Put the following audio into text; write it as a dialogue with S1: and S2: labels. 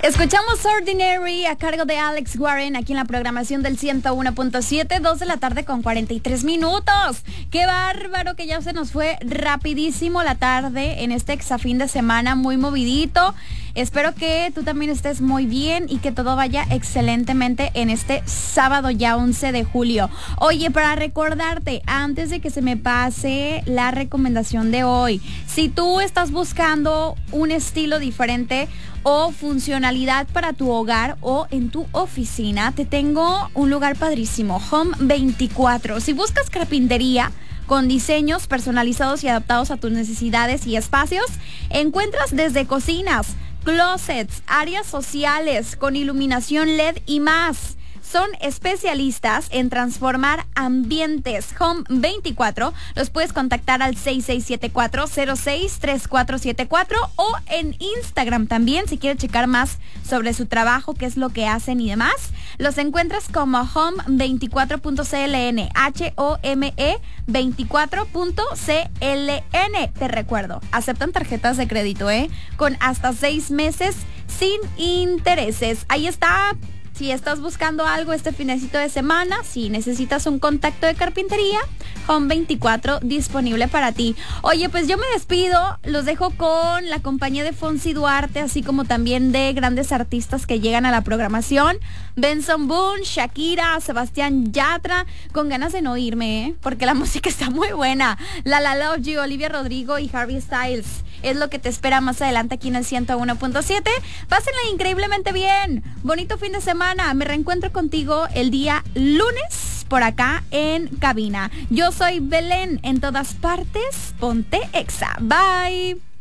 S1: Escuchamos Ordinary a cargo de Alex Warren aquí en la programación del 101.7, 2 de la tarde con 43 minutos. ¡Qué bárbaro que ya se nos fue rapidísimo la tarde en este exafín de semana muy movidito! Espero que tú también estés muy bien y que todo vaya excelentemente en este sábado ya 11 de julio. Oye, para recordarte, antes de que se me pase la recomendación de hoy, si tú estás buscando un estilo diferente o funcionalidad para tu hogar o en tu oficina, te tengo un lugar padrísimo, Home 24. Si buscas carpintería con diseños personalizados y adaptados a tus necesidades y espacios, encuentras desde cocinas, closets, áreas sociales con iluminación LED y más. Son especialistas en transformar ambientes. Home 24 los puedes contactar al 6674-063474 o en Instagram también si quieres checar más sobre su trabajo, qué es lo que hacen y demás. Los encuentras como home24.cln, HOME 24.cln. Te recuerdo, aceptan tarjetas de crédito, con hasta 6 meses sin intereses. Ahí está. Si estás buscando algo este finecito de semana, si necesitas un contacto de carpintería, Home 24 disponible para ti. Oye, pues yo me despido, los dejo con la compañía de Fonsi Duarte, así como también de grandes artistas que llegan a la programación. Benson Boone, Shakira, Sebastián Yatra, con ganas de no irme, porque la música está muy buena. La Love You, Olivia Rodrigo y Harry Styles. Es lo que te espera más adelante aquí en el 101.7. Pásenla increíblemente bien. Bonito fin de semana. Me reencuentro contigo el día lunes por acá en cabina. Yo soy Belén. En todas partes, ponte Exa. Bye.